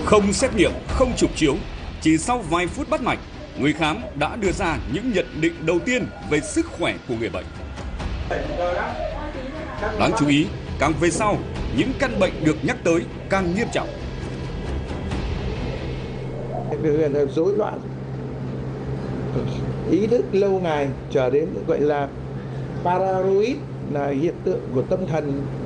Không xét nghiệm, không chụp chiếu, chỉ sau vài phút bắt mạch, người khám đã đưa ra những nhận định đầu tiên về sức khỏe của người bệnh. Đáng chú ý, càng về sau, những căn bệnh được nhắc tới càng nghiêm trọng. Biểu hiện là rối loạn ý thức lâu ngày, trở đến gọi là paranoid, là hiện tượng của tâm thần